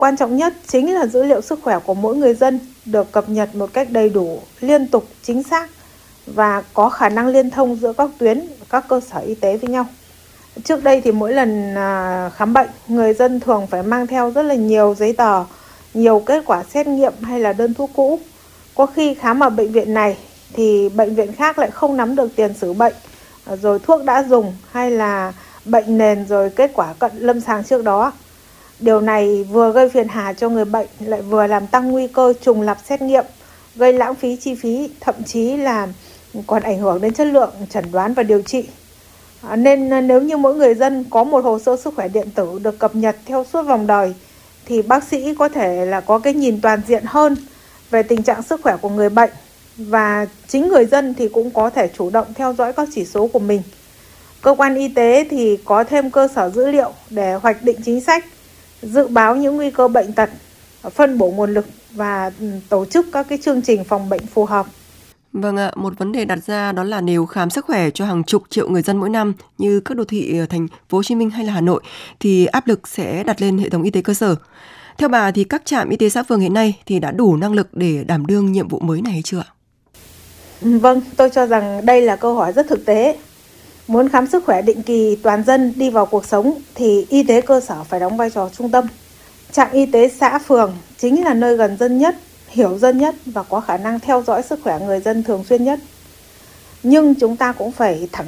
Quan trọng nhất chính là dữ liệu sức khỏe của mỗi người dân được cập nhật một cách đầy đủ, liên tục, chính xác và có khả năng liên thông giữa các tuyến, các cơ sở y tế với nhau. Trước đây thì mỗi lần khám bệnh, người dân thường phải mang theo rất là nhiều giấy tờ, nhiều kết quả xét nghiệm hay là đơn thuốc cũ. Có khi khám ở bệnh viện này thì bệnh viện khác lại không nắm được tiền sử bệnh, rồi thuốc đã dùng hay là bệnh nền rồi kết quả cận lâm sàng trước đó. Điều này vừa gây phiền hà cho người bệnh lại vừa làm tăng nguy cơ trùng lặp xét nghiệm, gây lãng phí chi phí, thậm chí là còn ảnh hưởng đến chất lượng chẩn đoán và điều trị. Nên nếu như mỗi người dân có một hồ sơ sức khỏe điện tử được cập nhật theo suốt vòng đời thì bác sĩ có thể là có cái nhìn toàn diện hơn về tình trạng sức khỏe của người bệnh, và chính người dân thì cũng có thể chủ động theo dõi các chỉ số của mình. Cơ quan y tế thì có thêm cơ sở dữ liệu để hoạch định chính sách, dự báo những nguy cơ bệnh tật, phân bổ nguồn lực và tổ chức các cái chương trình phòng bệnh phù hợp. Vâng ạ, một vấn đề đặt ra đó là nếu khám sức khỏe cho hàng chục triệu người dân mỗi năm như các đô thị ở thành phố Hồ Chí Minh hay là Hà Nội thì áp lực sẽ đặt lên hệ thống y tế cơ sở. Theo bà thì các trạm y tế xã phường hiện nay thì đã đủ năng lực để đảm đương nhiệm vụ mới này hay chưa ạ? Vâng, tôi cho rằng đây là câu hỏi rất thực tế. Muốn khám sức khỏe định kỳ toàn dân đi vào cuộc sống thì y tế cơ sở phải đóng vai trò trung tâm. Trạm y tế xã phường chính là nơi gần dân nhất, hiểu dân nhất và có khả năng theo dõi sức khỏe người dân thường xuyên nhất. Nhưng chúng ta cũng phải thẳng